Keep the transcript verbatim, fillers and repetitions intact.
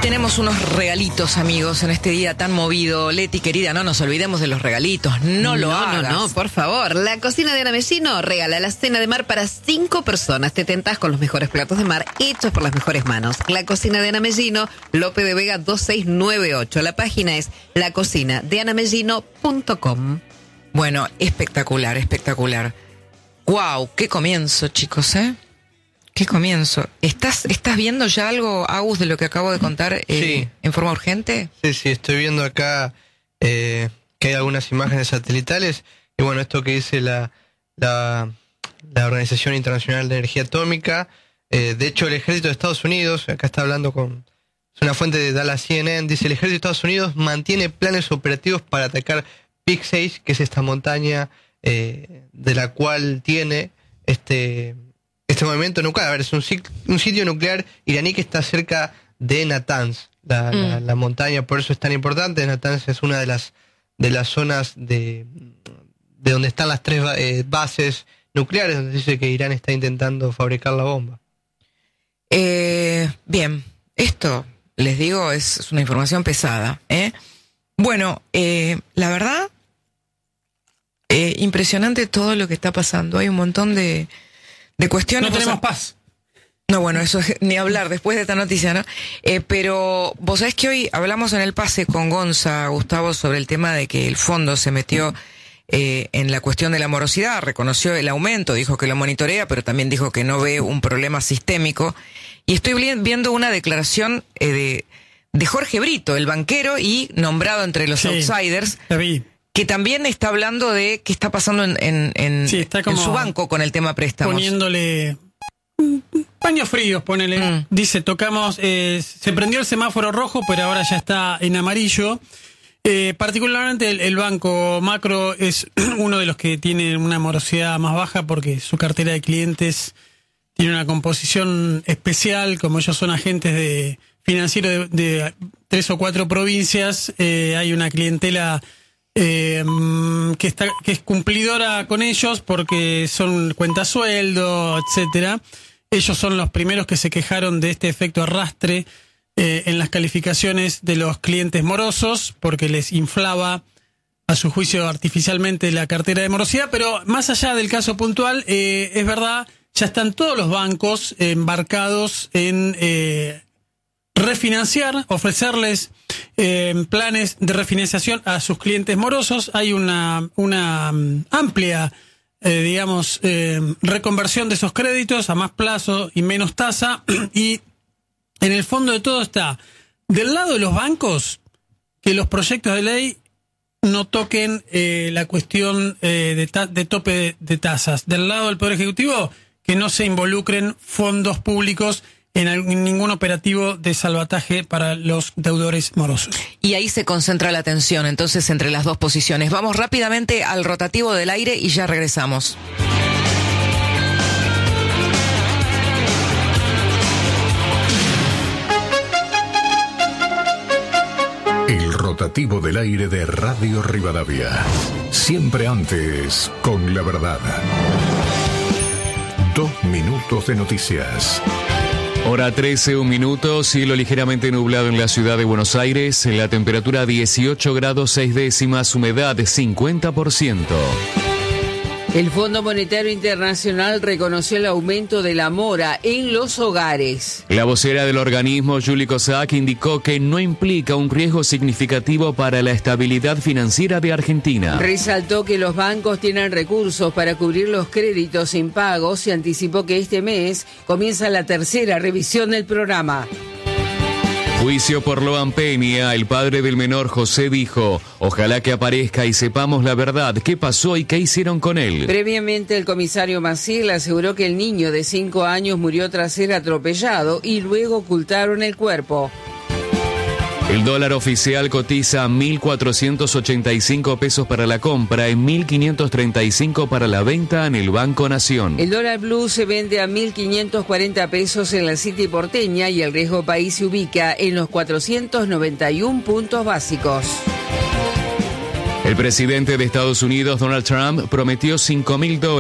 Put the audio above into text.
tenemos unos regalitos, amigos, en este día tan movido. Leti, querida, no nos olvidemos de los regalitos. No lo no, hagas. No, no, por favor. La cocina de Ana Mellino regala la cena de mar para cinco personas. Te tentás con los mejores platos de mar hechos por las mejores manos. La cocina de Ana Mellino, Lope de Vega dos seis nueve ocho. La página es la cocina de ana mellino punto com. Bueno, espectacular, espectacular. Wow, qué comienzo, chicos, ¿eh? Qué comienzo. ¿Estás, estás viendo ya algo, Agus, de lo que acabo de contar eh, sí. en forma urgente? Sí, sí, estoy viendo acá eh, que hay algunas imágenes satelitales. Y bueno, esto que dice la, la, la Organización Internacional de Energía Atómica. Eh, de hecho, el ejército de Estados Unidos, acá está hablando con... Es una fuente de Dallas C N N, dice: el ejército de Estados Unidos mantiene planes operativos para atacar Peak seis, que es esta montaña eh, de la cual tiene este... Este movimiento nuclear, a ver, es un, un sitio nuclear iraní que está cerca de Natanz, la, mm. la, la montaña, por eso es tan importante. Natanz es una de las de las zonas de, de donde están las tres eh, bases nucleares, donde dice que Irán está intentando fabricar la bomba. Eh, bien, esto, les digo, es, es una información pesada, ¿eh? Bueno, eh, la verdad, eh, impresionante todo lo que está pasando. Hay un montón de... de cuestiones. No tenemos a... paz. No, bueno, eso es ni hablar después de esta noticia, ¿no? Eh, pero vos sabés que hoy hablamos en el pase con Gonza, Gustavo, sobre el tema de que el fondo se metió eh, en la cuestión de la morosidad, reconoció el aumento, dijo que lo monitorea, pero también dijo que no ve un problema sistémico. Y estoy viendo una declaración eh, de, de Jorge Brito, el banquero y nombrado entre los sí, outsiders. David. Que también está hablando de qué está pasando en, en, en, sí, está como en su banco con el tema préstamos. Poniéndole paños fríos, ponele. Mm. Dice, tocamos, eh, se prendió el semáforo rojo, pero ahora ya está en amarillo. Eh, particularmente el, el banco Macro es uno de los que tiene una morosidad más baja porque su cartera de clientes tiene una composición especial, como ellos son agentes de financieros de, de tres o cuatro provincias, eh, hay una clientela... Eh, que está que es cumplidora con ellos porque son cuentasueldo, etcétera. Ellos son los primeros que se quejaron de este efecto arrastre eh, en las calificaciones de los clientes morosos porque les inflaba a su juicio artificialmente la cartera de morosidad. Pero más allá del caso puntual, eh, es verdad, ya están todos los bancos embarcados en eh, refinanciar, ofrecerles eh, planes de refinanciación a sus clientes morosos. Hay una, una um, amplia, eh, digamos, eh, reconversión de esos créditos a más plazo y menos tasa. Y en el fondo de todo está, del lado de los bancos, que los proyectos de ley no toquen eh, la cuestión eh, de, ta- de tope de, de tasas. Del lado del Poder Ejecutivo, que no se involucren fondos públicos en, en ningún operativo de salvataje para los deudores morosos. Y ahí se concentra la atención, entonces, entre las dos posiciones. Vamos rápidamente al rotativo del aire y ya regresamos. El rotativo del aire de Radio Rivadavia. Siempre antes, con la verdad. Dos minutos de noticias. Hora trece, un minuto, cielo ligeramente nublado en la ciudad de Buenos Aires, la temperatura dieciocho grados seis décimas, humedad cincuenta por ciento. El Fondo Monetario Internacional reconoció el aumento de la mora en los hogares. La vocera del organismo, Julie Kozak, indicó que no implica un riesgo significativo para la estabilidad financiera de Argentina. Resaltó que los bancos tienen recursos para cubrir los créditos impagos y anticipó que este mes comienza la tercera revisión del programa. Juicio por Loan Peña, el padre del menor José dijo: ojalá que aparezca y sepamos la verdad, qué pasó y qué hicieron con él. Previamente el comisario Maciel aseguró que el niño de cinco años murió tras ser atropellado y luego ocultaron el cuerpo. El dólar oficial cotiza a mil cuatrocientos ochenta y cinco pesos para la compra y mil quinientos treinta y cinco para la venta en el Banco Nación. El dólar blue se vende a mil quinientos cuarenta pesos en la City porteña y el riesgo país se ubica en los cuatrocientos noventa y uno puntos básicos. El presidente de Estados Unidos, Donald Trump, prometió cinco mil dólares